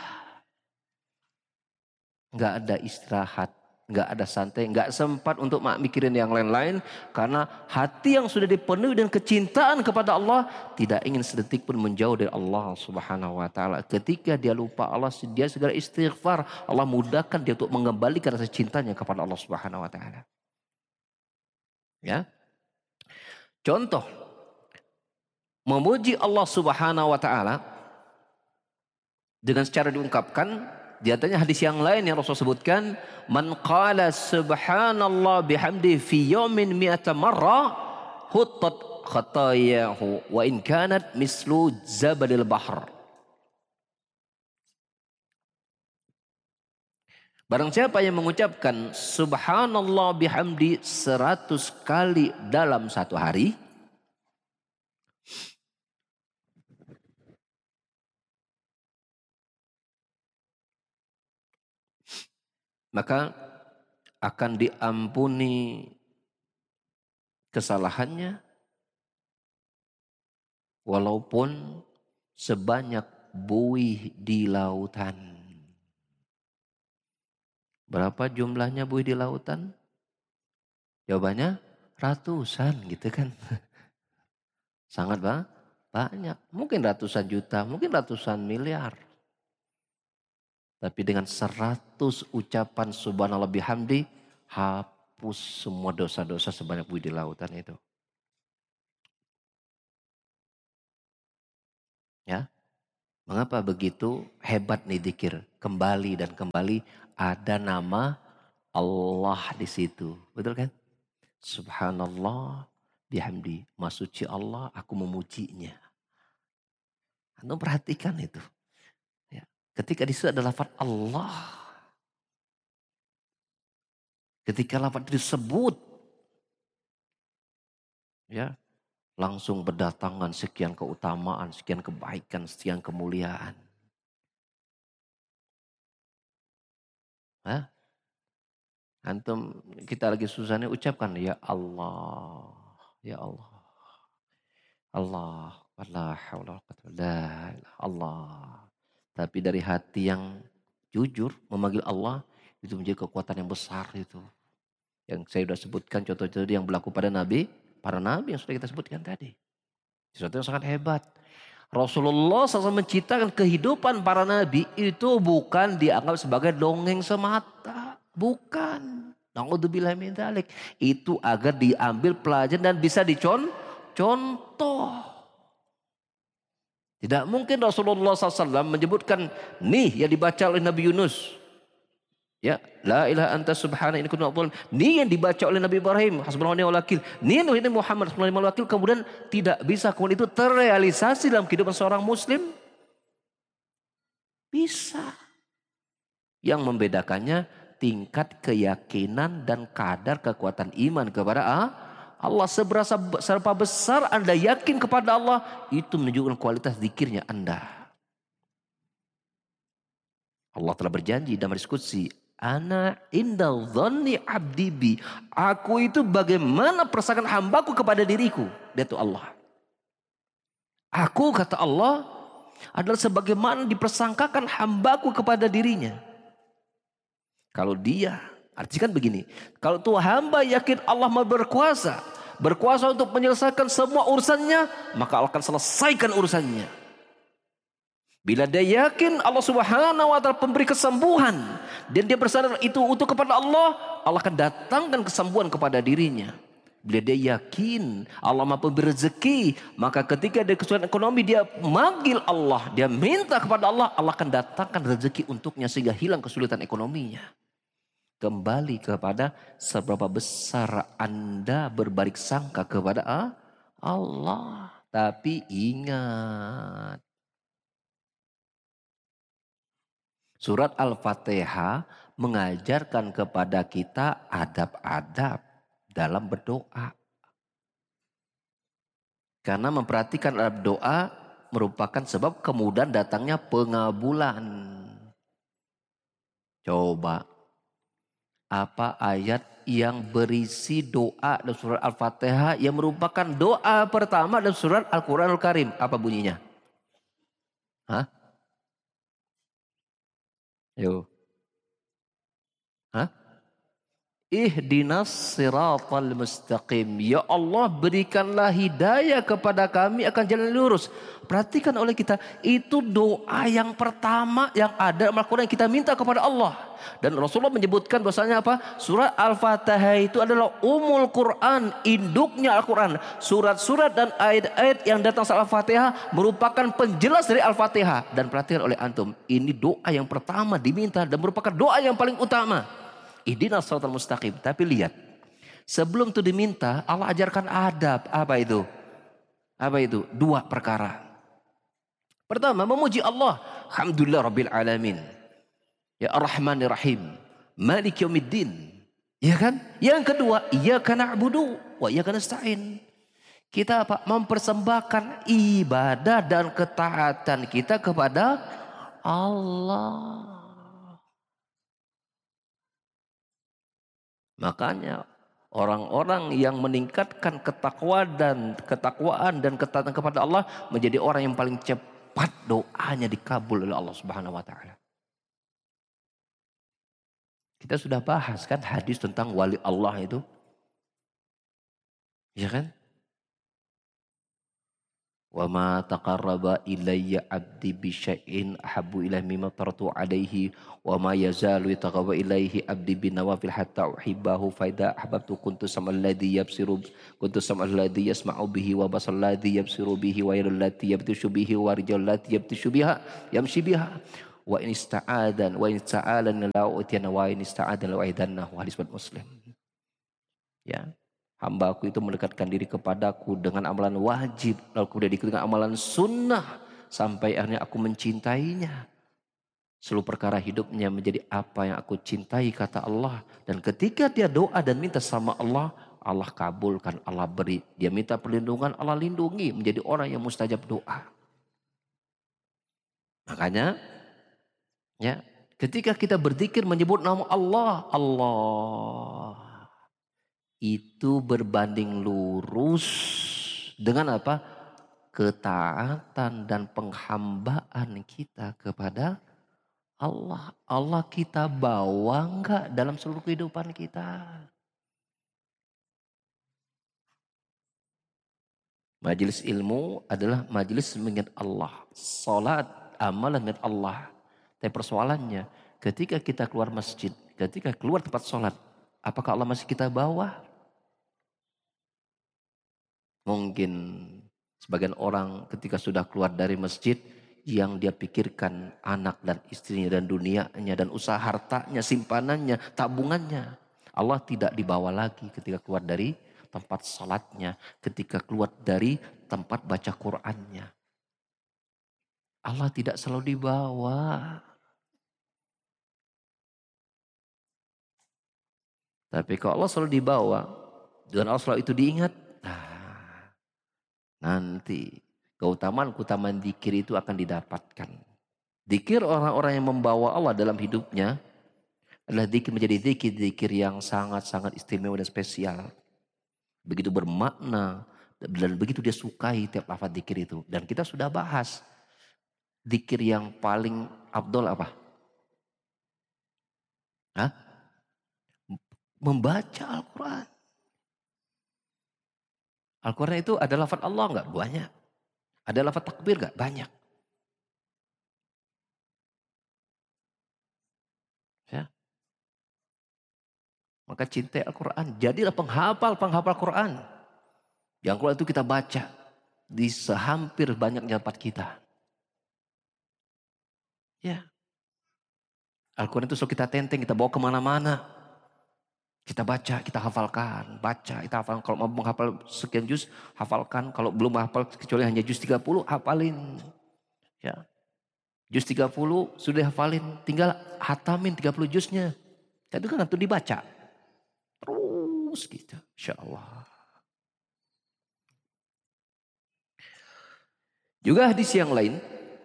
nggak ada istirahat. Nggak ada santai, nggak sempat untuk mikirin yang lain-lain. Karena hati yang sudah dipenuhi dengan kecintaan kepada Allah tidak ingin sedetik pun menjauh dari Allah Subhanahu wa taala. Ketika dia lupa Allah, dia segera istighfar. Allah mudahkan dia untuk mengembalikan rasa cintanya kepada Allah Subhanahu wa taala. Ya. Contoh memuji Allah Subhanahu wa taala dengan secara diungkapkan. Di antaranya hadis yang lain yang Rasul sebutkan, man qala subhanallah bihamdi fi yawmin mi'ata marra huttat khatayahu wa in kanat mislu zabalil bahr. Barang siapa yang mengucapkan subhanallah bihamdi 100 kali dalam satu hari, maka akan diampuni kesalahannya walaupun sebanyak buih di lautan. Berapa jumlahnya buih di lautan? Jawabannya ratusan gitu kan. Sangat banyak. Mungkin ratusan juta, mungkin ratusan miliar. Tapi dengan 100 ucapan subhanallah bihamdi, hapus semua dosa-dosa sebanyak buih di lautan itu. Ya, mengapa begitu hebat nih zikir? Kembali dan kembali ada nama Allah di situ. Betul kan? Subhanallah bihamdi. Maha suci Allah, aku memujinya. Anda perhatikan itu. Ya. Ketika di situ ada lafaz Allah. Ketika lafaz disebut, ya, langsung berdatangan sekian keutamaan, sekian kebaikan, sekian kemuliaan. Hah? Antum kita lagi susah nih ucapkan ya Allah, ya Allah. Allah, la haula wala quwwata illa billah, Allah. Tapi dari hati yang jujur memanggil Allah itu menjadi kekuatan yang besar itu. Yang saya sudah sebutkan contoh-contoh yang berlaku pada Nabi, para Nabi yang sudah kita sebutkan tadi. Sesuatu yang sangat hebat. Rasulullah SAW menciptakan kehidupan para Nabi itu bukan dianggap sebagai dongeng semata. Bukan. Na'udzubillah min dzalik. Itu agar diambil pelajaran dan bisa dicontoh. Tidak mungkin Rasulullah SAW menyebutkan nih yang dibaca oleh Nabi Yunus. Ya, la ilaha anta subhana inni kuntu minadh-dhalimin. Ini yang dibaca oleh Nabi Ibrahim, hasbunallahu wa ni'mal wakil. Ini Muhammad hasbunallahu wa ni'mal wakil, kemudian tidak bisa kemudian itu terrealisasi dalam kehidupan seorang muslim? Bisa. Yang membedakannya tingkat keyakinan dan kadar kekuatan iman kepada Allah. Seberapa besar Anda yakin kepada Allah, itu menunjukkan kualitas zikirnya Anda. Allah telah berjanji dalam diskusi, ana indal dhanni abdi bi. Aku itu bagaimana perasaan hambaku kepada diriku. Dia itu Allah. Aku kata Allah adalah sebagaimana dipersangkakan hambaku kepada dirinya. Kalau dia, artinya kan begini. Kalau tuh hamba yakin Allah mau berkuasa. Berkuasa untuk menyelesaikan semua urusannya. Maka Allah akan selesaikan urusannya. Bila dia yakin Allah Subhanahu wa taala pemberi kesembuhan dan dia bersandar itu untuk kepada Allah, Allah akan datangkan kesembuhan kepada dirinya. Bila dia yakin Allah Maha Pemberi rezeki, maka ketika ada kesulitan ekonomi dia manggil Allah, dia minta kepada Allah, Allah akan datangkan rezeki untuknya sehingga hilang kesulitan ekonominya. Kembali kepada seberapa besar Anda berbalik sangka kepada Allah. Tapi ingat, surat Al-Fatihah mengajarkan kepada kita adab-adab dalam berdoa. Karena memperhatikan adab doa merupakan sebab kemudian datangnya pengabulan. Coba, apa ayat yang berisi doa dalam surat Al-Fatihah yang merupakan doa pertama dalam surat Al-Quranul Karim? Apa bunyinya? Hah? Yo. Hah? Ihdinas siratal mustaqim. Ya Allah, berikanlah hidayah kepada kami akan jalan lurus. Perhatikan oleh kita, itu doa yang pertama yang ada dalam Al-Quran yang kita minta kepada Allah. Dan Rasulullah menyebutkan bahwasanya apa? Surat Al-Fatihah itu adalah umul Quran, induknya Al-Quran. Surat-surat dan ayat-ayat yang datang setelah Al-Fatihah merupakan penjelas dari Al-Fatihah. Dan perhatikan oleh antum, ini doa yang pertama diminta dan merupakan doa yang paling utama. Ihdinas siratal mustaqim. Tapi lihat, sebelum itu diminta, Allah ajarkan adab. Apa itu? Apa itu? Dua perkara. Pertama, memuji Allah. Alhamdulillah Rabbil Alamin. Ya Ar-Rahmanir Rahim. Malik Yaumiddin. Ya kan? Yang kedua, iyyaka na'budu wa iyyaka nasta'in. Kita apa? Mempersembahkan ibadah dan ketaatan kita kepada Allah. Makanya orang-orang yang meningkatkan ketakwaan dan ketaatan kepada Allah menjadi orang yang paling cepat doanya dikabul oleh Allah Subhanahu wa taala. Kita sudah bahas kan hadis tentang wali Allah itu. Ya kan? Wa ma taqarraba ilayya 'abdi bi syai'in ahabbu ilayya mimma taratu 'alaihi wa ma yazalu yataqarrabu ilayhi 'abdi bin nawafil hatta uhibbahu fa idza ahbabtu kuntu sam'al ladzi yasma'u bihi wa basal ladzi yabsiru bihi wa yadul lati yabtishu bihi wa rijal lati yabtishu biha yamshi biha wa in ista'adan la utiyana wa in ista'adan la u'idannahu. Hadis Muslim. Ya. Hambaku itu mendekatkan diri kepadaku dengan amalan wajib, lalu kemudian diikuti dengan amalan sunnah, sampai akhirnya aku mencintainya. Seluruh perkara hidupnya menjadi apa yang aku cintai, kata Allah. Dan ketika dia doa dan minta sama Allah, Allah kabulkan, Allah beri. Dia minta perlindungan, Allah lindungi, menjadi orang yang mustajab doa. Makanya, ya, ketika kita berzikir menyebut nama Allah, Allah itu berbanding lurus dengan apa? Ketaatan dan penghambaan kita kepada Allah. Allah kita bawa enggak dalam seluruh kehidupan kita? Majelis ilmu adalah majelis mengingat Allah. Salat, amalan mengingat Allah. Tapi persoalannya, ketika kita keluar masjid, ketika keluar tempat salat, apakah Allah masih kita bawa? Mungkin sebagian orang ketika sudah keluar dari masjid, yang dia pikirkan anak dan istrinya dan dunianya dan usaha hartanya, simpanannya, tabungannya. Allah tidak dibawa lagi ketika keluar dari tempat salatnya, ketika keluar dari tempat baca Qur'annya. Allah tidak selalu dibawa. Tapi kalau Allah selalu dibawa, dan Allah selalu itu diingat, nanti keutamaan zikir itu akan didapatkan. Zikir orang-orang yang membawa Allah dalam hidupnya adalah zikir menjadi zikir yang sangat-sangat istimewa dan spesial. Begitu bermakna dan begitu dia sukai tiap lafaz zikir itu. Dan kita sudah bahas zikir yang paling afdol apa? Hah? Membaca Al-Quran. Al-Quran itu ada lafaz Allah enggak? Banyak. Ada lafaz takbir enggak? Banyak. Ya. Maka cintai Al-Quran. Jadilah penghafal Quran. Yang Quran itu kita baca di sehampir banyaknya tempat kita. Ya. Al-Quran itu selalu kita tenteng, kita bawa kemana-mana. Kita baca, kita hafalkan. Baca, kita hafalkan. Kalau mau menghafal sekian juz, hafalkan. Kalau belum hafal kecuali hanya juz 30, hafalin. Ya. Juz 30 sudah hafalin. Tinggal hatamin 30 juznya. Itu kan itu dibaca. Terus gitu. Insya Allah. Juga hadis yang lain.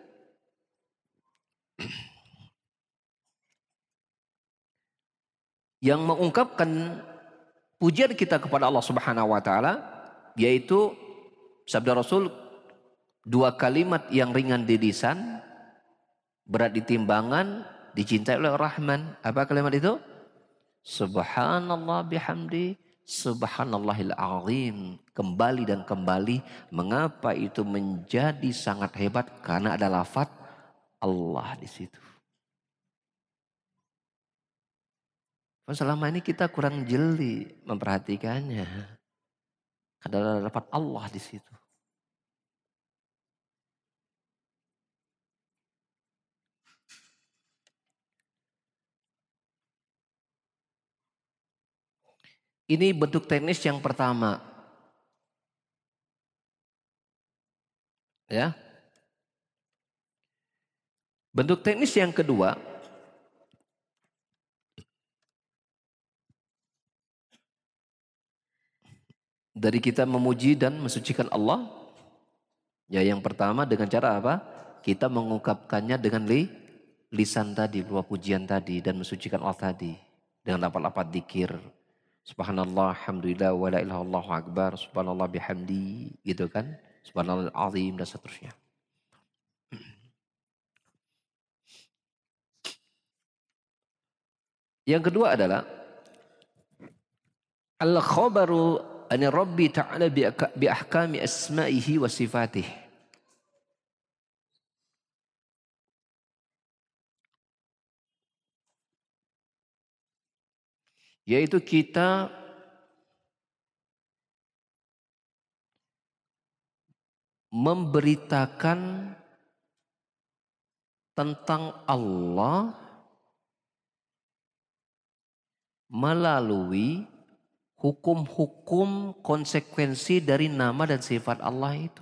Yang mengungkapkan pujian kita kepada Allah Subhanahu wa taala, yaitu sabda Rasul, dua kalimat yang ringan di lisan, berat di timbangan, dicintai oleh Rahman. Apa kalimat itu? Subhanallah bihamdi, subhanallahil azim. Kembali dan kembali. Mengapa itu menjadi sangat hebat? Karena ada lafaz Allah di situ. Selama ini kita kurang jeli memperhatikannya. Ada lafaz Allah di situ. Ini bentuk teknis yang pertama. Ya. Bentuk teknis yang kedua. Dari kita memuji dan mensucikan Allah. Ya, yang pertama dengan cara apa? Kita mengungkapkannya dengan lisan tadi, berupa pujian tadi dan mensucikan Allah tadi. Dengan lafaz-lafaz dzikir. Subhanallah, alhamdulillah, wa la ilaha illallah akbar, subhanallah bihamdi, gitu kan? Subhanallah azim dan seterusnya. Yang kedua adalah al-khabaru ani Rabbi ta'ala bi ahkami asma'ihi wa sifatih. Yaitu kita memberitakan tentang Allah melalui hukum-hukum konsekuensi dari nama dan sifat Allah itu.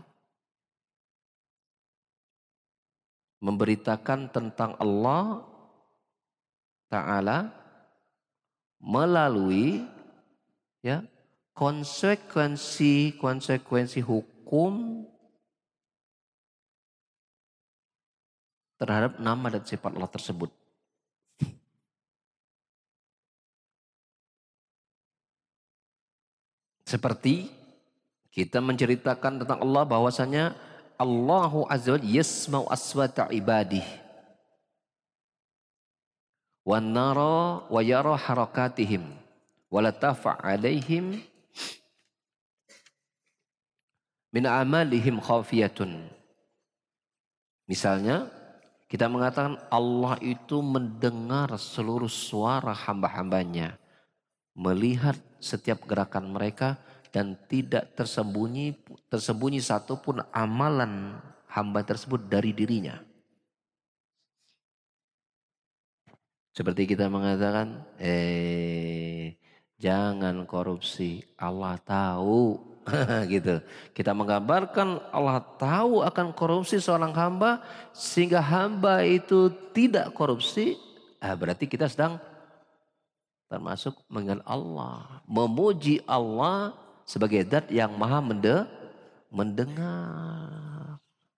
Memberitakan tentang Allah Ta'ala melalui ya konsekuensi hukum terhadap nama dan sifat Allah tersebut. Seperti kita menceritakan tentang Allah bahwasanya Allahu Azza wa Jalla yasma'u aswata ibadih wa nara wa yara harakatihim wa latafa alaihim min amalihim khafiyatun. Misalnya kita mengatakan Allah itu mendengar seluruh suara hamba-hambanya, melihat setiap gerakan mereka dan tidak tersembunyi satupun amalan hamba tersebut dari dirinya. Seperti kita mengatakan, jangan korupsi, Allah tahu. Gitu. Kita menggambarkan Allah tahu akan korupsi seorang hamba sehingga hamba itu tidak korupsi. Berarti kita sedang termasuk mengenal Allah, memuji Allah sebagai zat yang maha mendengar.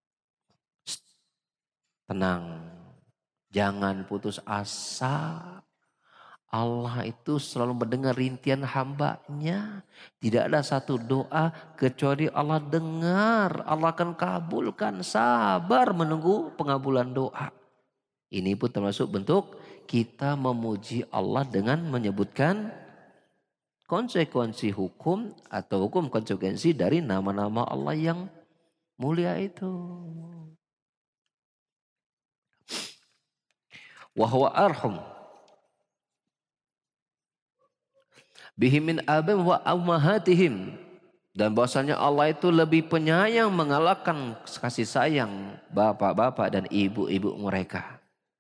Tenang, jangan putus asa. Allah itu selalu mendengar rintian hambanya. Tidak ada satu doa kecuali Allah dengar. Allah akan kabulkan. Sabar menunggu pengabulan doa. Ini pun termasuk bentuk kita memuji Allah dengan menyebutkan konsekuensi hukum atau hukum konsekuensi dari nama-nama Allah yang mulia itu. Wa huwa arham bihim min abim wa ummahatihim, dan bahwasanya Allah itu lebih penyayang mengalahkan kasih sayang bapak-bapak dan ibu-ibu mereka.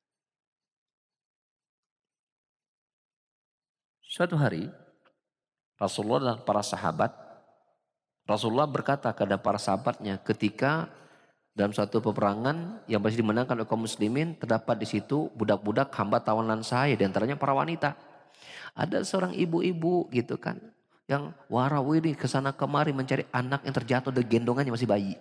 Suatu hari Rasulullah dan para sahabat, Rasulullah berkata kepada para sahabatnya ketika dalam suatu peperangan yang masih dimenangkan oleh kaum muslimin, terdapat di situ budak-budak hamba tawanan saya, di antaranya para wanita. Ada seorang ibu-ibu gitu kan, yang warawiri kesana kemari mencari anak yang terjatuh dari gendongannya masih bayi.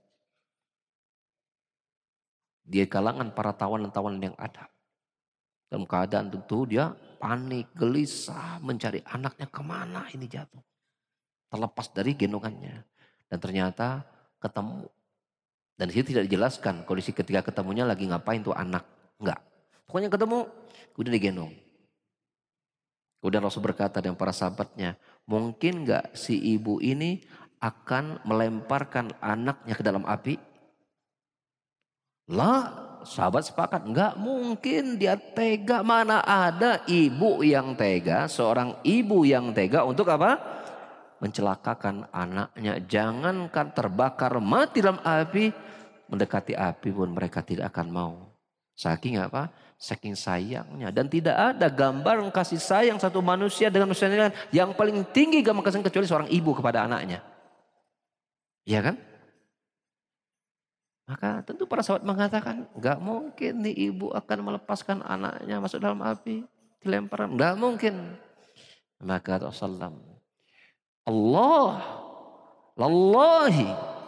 Di kalangan para tawanan-tawanan yang ada. Dalam keadaan tentu dia panik, gelisah, mencari anaknya kemana ini jatuh. Terlepas dari gendongannya. Dan ternyata ketemu. Dan di situ tidak dijelaskan kondisi ketika ketemunya lagi ngapain tuh anak. Enggak. Pokoknya ketemu, udah digendong. Kemudian Rasul berkata dengan para sahabatnya, mungkin enggak si ibu ini akan melemparkan anaknya ke dalam api? Lah, sahabat sepakat, enggak mungkin dia tega. Mana ada ibu yang tega, seorang ibu yang tega untuk apa? Mencelakakan anaknya. Jangankan terbakar mati dalam api, mendekati api pun mereka tidak akan mau. Saking apa? Saking sayangnya. Dan tidak ada gambar kasih sayang satu manusia dengan manusia lain yang paling tinggi gambar kasih kecuali seorang ibu kepada anaknya. Iya kan? Maka tentu para sahabat mengatakan, enggak mungkin nih ibu akan melepaskan anaknya masuk dalam api, dilempar, enggak mungkin. Maka Rasulullah, Allah, lallahi,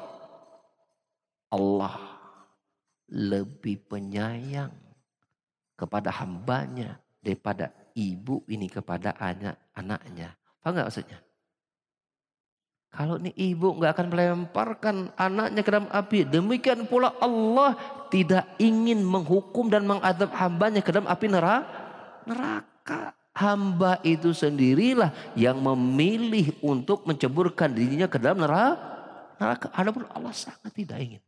Allah lebih penyayang kepada hambanya daripada ibu ini kepada anaknya. Paham enggak maksudnya? Kalau ini ibu nggak akan melemparkan anaknya ke dalam api. Demikian pula Allah tidak ingin menghukum dan mengadab hambanya ke dalam api neraka. Hamba itu sendirilah yang memilih untuk menceburkan dirinya ke dalam neraka. Adapun Allah sangat tidak ingin.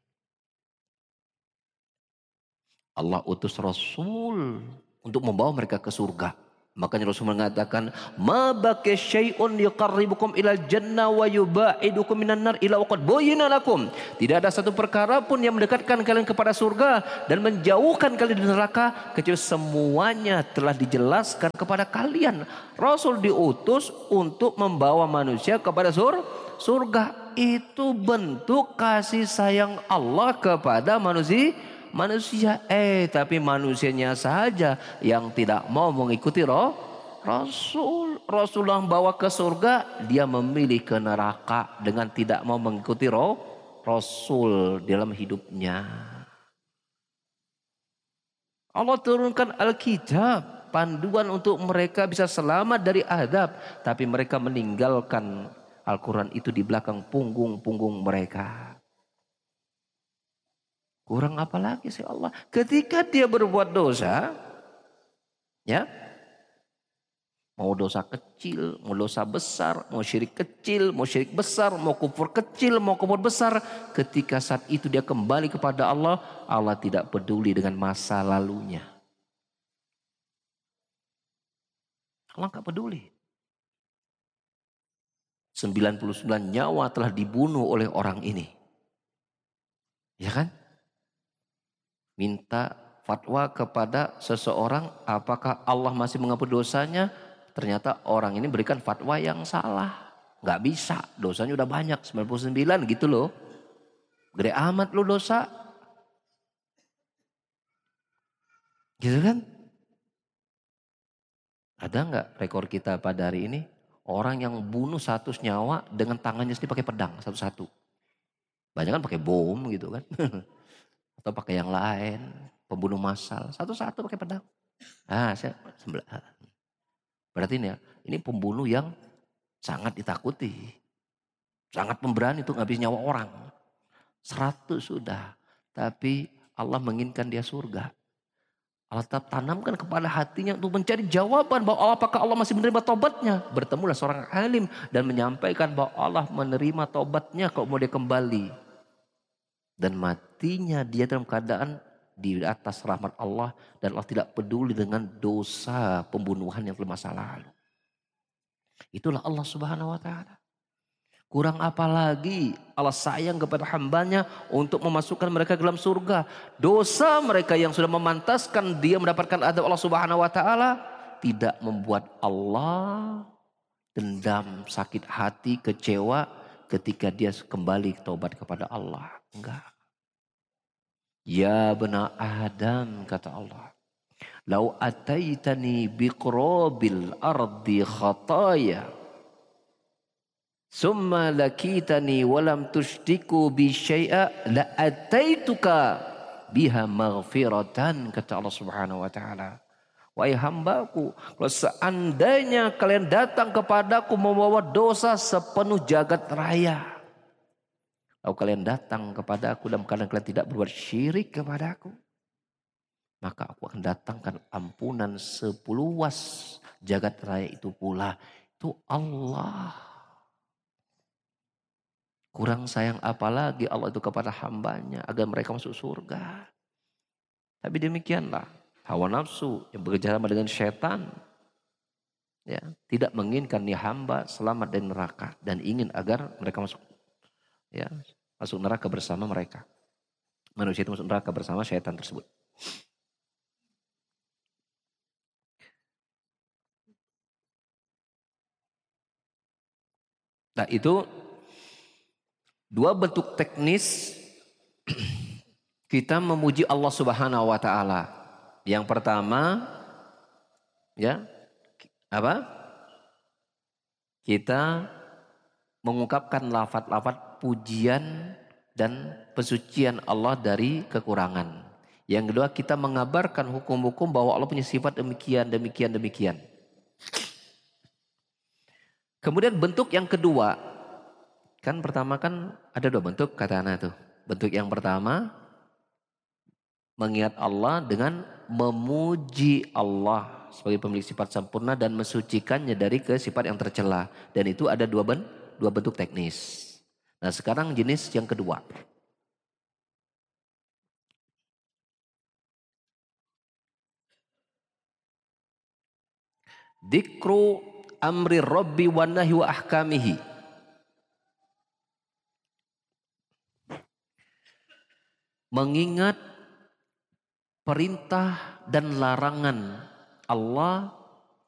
Allah utus Rasul untuk membawa mereka ke surga. Makanya Rasul mengatakan, "Ma baqiya syai'un yuqarribukum ilal jannah wa yubaidukum minan nar ila waqad buyyina lakum." Tidak ada satu perkara pun yang mendekatkan kalian kepada surga dan menjauhkan kalian dari neraka kecuali semuanya telah dijelaskan kepada kalian. Rasul diutus untuk membawa manusia kepada surga. Itu bentuk kasih sayang Allah kepada manusia. Tapi manusianya saja yang tidak mau mengikuti Rasul. Rasulullah bawa ke surga, dia memilih ke neraka dengan tidak mau mengikuti Rasul dalam hidupnya. Allah turunkan Alkitab, panduan untuk mereka bisa selamat dari azab, tapi mereka meninggalkan Al-Quran itu di belakang punggung mereka. Kurang apa lagi sih Allah? Ketika dia berbuat dosa, ya, mau dosa kecil, mau dosa besar, mau syirik kecil, mau syirik besar, mau kufur kecil, mau kufur besar, ketika saat itu dia kembali kepada Allah, Allah tidak peduli dengan masa lalunya. Allah nggak peduli. 99 nyawa telah dibunuh oleh orang ini. Ya kan? Minta fatwa kepada seseorang apakah Allah masih mengampuni dosanya. Ternyata orang ini berikan fatwa yang salah. Gak bisa, dosanya udah banyak, 99 gitu loh. Gede amat lo dosa. Gitu kan? Ada gak rekor kita pada hari ini? Orang yang bunuh 100 nyawa dengan tangannya sendiri pakai pedang satu-satu. Banyak kan pakai bom gitu kan. Atau pakai yang lain. Pembunuh massal, satu-satu pakai pedang. Berarti ini pembunuh yang sangat ditakuti. Sangat pemberani untuk ngabis nyawa orang. 100 sudah. Tapi Allah menginginkan dia surga. Allah tetap tanamkan kepada hatinya untuk mencari jawaban bahwa apakah Allah masih menerima tobatnya. Bertemulah seorang alim dan menyampaikan bahwa Allah menerima tobatnya kalau mau dia kembali. Dan matinya dia dalam keadaan di atas rahmat Allah. Dan Allah tidak peduli dengan dosa pembunuhan yang telah masa lalu. Itulah Allah Subhanahu wa ta'ala. Kurang apa lagi Allah sayang kepada hambanya untuk memasukkan mereka ke dalam surga. Dosa mereka yang sudah memantaskan dia mendapatkan adab Allah Subhanahu wa ta'ala tidak membuat Allah dendam, sakit hati, kecewa ketika dia kembali taubat kepada Allah. Enggak. Ya bena Adam, kata Allah. Lau ataitani biqrabil ardi khataya. Summa lakitani walam tushdiku bi syai'a la ataituka biha maghfiratan, kata Allah Subhanahu wa ta'ala. Wahai hambaku, kalau seandainya kalian datang kepadaku membawa dosa sepenuh jagat raya. Kalau kalian datang kepadaku dalam keadaan kalian tidak berbuat syirik kepadaku, maka aku akan datangkan ampunan seluas jagat raya itu pula. Itu Allah. Kurang sayang apalagi Allah itu kepada hambanya agar mereka masuk surga. Tapi demikianlah hawa nafsu yang bekerja sama dengan syaitan, ya, tidak menginginkan nih hamba selamat dari neraka dan ingin agar mereka masuk, ya, masuk neraka bersama mereka. Manusia itu masuk neraka bersama syaitan tersebut. Nah itu dua bentuk teknis kita memuji Allah Subhanahu wa ta'ala. Yang pertama, ya, apa? Kita mengungkapkan lafaz-lafaz pujian dan pesucian Allah dari kekurangan. Yang kedua, kita mengabarkan hukum-hukum bahwa Allah punya sifat demikian, demikian, demikian. Kemudian bentuk yang kedua, kan pertama kan ada dua bentuk kata anak tuh. Bentuk yang pertama, mengingat Allah dengan memuji Allah sebagai pemilik sifat sempurna dan mensucikannya dari sifat yang tercela. Dan itu ada dua bentuk teknis. Nah sekarang jenis yang kedua. Dzikru amri rabbi wa nahyi wa ahkamihi. Mengingat perintah dan larangan Allah